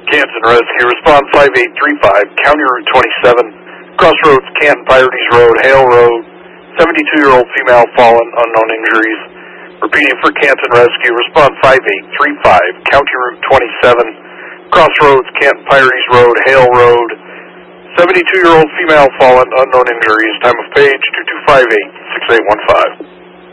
Canton Rescue, respond 5835, County Route 27, Crossroads, Canton, Pirates Road, Hale Road, 72-year-old female fallen, unknown injuries. Repeating for Canton Rescue, respond 5835, County Route 27, Crossroads, Canton, Pirates Road, Hale Road, 72-year-old female fallen, unknown injuries. Time of page 2258-6815.